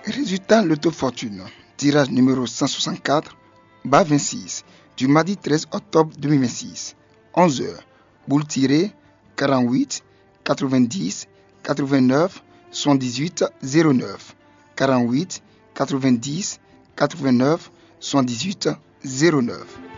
Résultat Loto Fortune, tirage numéro 164, bas 26, du mardi 13 octobre 2026, 11h, boule tirée 48, 90, 89, 78, 09, 48, 90, 89, 78, 09.